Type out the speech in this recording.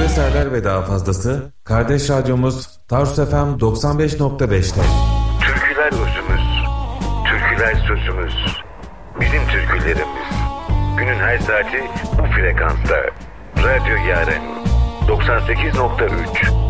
eserler ve daha fazlası kardeş radyomuz Tarsus FM 95.5'te. Türküler özümüz, türküler sözümüz, bizim türkülerimiz. Günün her saati bu frekansta. Radyo Yaren 98.3.